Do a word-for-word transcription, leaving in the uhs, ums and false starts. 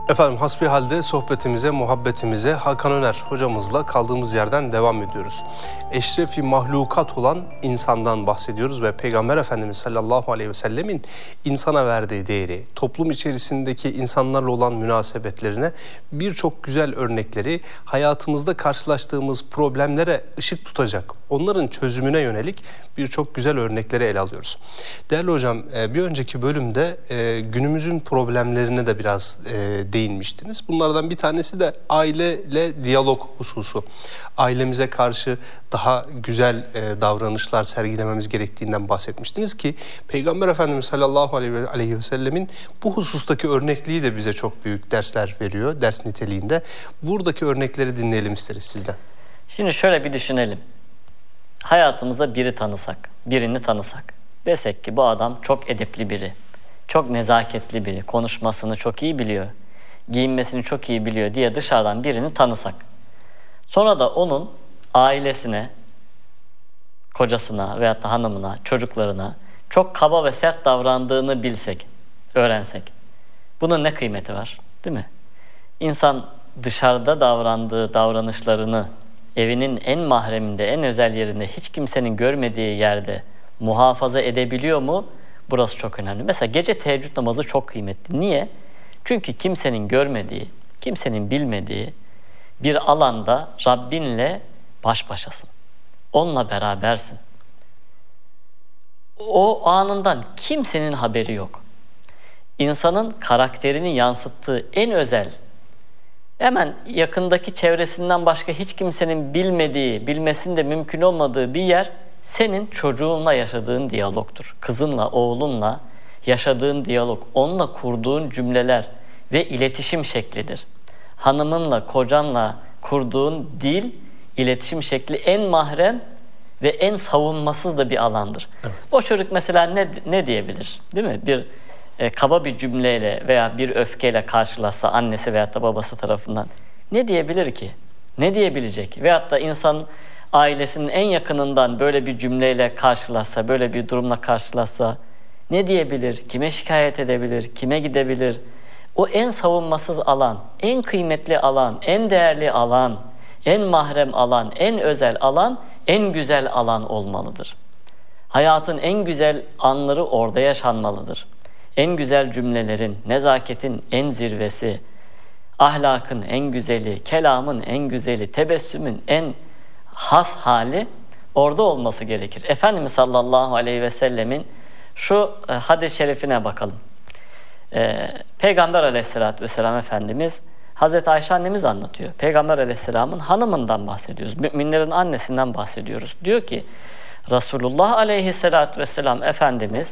Efendim hasbihalde sohbetimize, muhabbetimize Hakan Öner hocamızla kaldığımız yerden devam ediyoruz. Eşrefi mahlukat olan insandan bahsediyoruz ve Peygamber Efendimiz sallallahu aleyhi ve sellemin insana verdiği değeri, toplum içerisindeki insanlarla olan münasebetlerine birçok güzel örnekleri, hayatımızda karşılaştığımız problemlere ışık tutacak, onların çözümüne yönelik birçok güzel örnekleri ele alıyoruz. Değerli hocam, bir önceki bölümde günümüzün problemlerine de biraz değinmiştiniz. değinmiştiniz. Bunlardan bir tanesi de aileyle diyalog hususu. Ailemize karşı daha güzel e, davranışlar sergilememiz gerektiğinden bahsetmiştiniz ki Peygamber Efendimiz sallallahu aleyhi ve sellemin bu husustaki örnekliği de bize çok büyük dersler veriyor, ders niteliğinde. Buradaki örnekleri dinleyelim isteriz sizden. Şimdi şöyle bir düşünelim. Hayatımızda biri tanısak, birini tanısak. Desek ki bu adam çok edepli biri, çok nezaketli biri, konuşmasını çok iyi biliyor, giyinmesini çok iyi biliyor diye dışarıdan birini tanısak. Sonra da onun ailesine, kocasına veyahut da hanımına, çocuklarına çok kaba ve sert davrandığını bilsek, öğrensek. Bunun ne kıymeti var, değil mi? İnsan dışarıda davrandığı davranışlarını evinin en mahreminde, en özel yerinde, hiç kimsenin görmediği yerde muhafaza edebiliyor mu? Burası çok önemli. Mesela gece teheccüd namazı çok kıymetli. Niye? Çünkü kimsenin görmediği, kimsenin bilmediği bir alanda Rabbinle baş başasın. Onunla berabersin. O anından kimsenin haberi yok. İnsanın karakterini yansıttığı en özel, hemen yakındaki çevresinden başka hiç kimsenin bilmediği, bilmesinin de mümkün olmadığı bir yer, senin çocuğunla yaşadığın diyalogtur. Kızınla, oğlunla yaşadığın diyalog, onunla kurduğun cümleler ve iletişim şeklidir. Hanımınla, kocanla kurduğun dil, iletişim şekli en mahrem ve en savunmasız da bir alandır. Evet. O çocuk mesela ne, ne diyebilir? Değil mi? Bir e, kaba bir cümleyle veya bir öfkeyle karşılaşsa annesi veyahut da babası tarafından ne diyebilir ki? Ne diyebilecek? Veyahut da insan ailesinin en yakınından böyle bir cümleyle karşılaşsa, böyle bir durumla karşılaşsa ne diyebilir? Kime şikayet edebilir? Kime gidebilir? O en savunmasız alan, en kıymetli alan, en değerli alan, en mahrem alan, en özel alan, en güzel alan olmalıdır. Hayatın en güzel anları orada yaşanmalıdır. En güzel cümlelerin, nezaketin en zirvesi, ahlakın en güzeli, kelamın en güzeli, tebessümün en has hali orada olması gerekir. Efendimiz sallallahu aleyhi ve sellemin şu e, hadis-i şerifine bakalım. E, Peygamber aleyhissalatü vesselam Efendimiz, Hazreti Ayşe annemiz anlatıyor. Peygamber aleyhisselamın hanımından bahsediyoruz. Müminlerin annesinden bahsediyoruz. Diyor ki Resulullah aleyhissalatü vesselam Efendimiz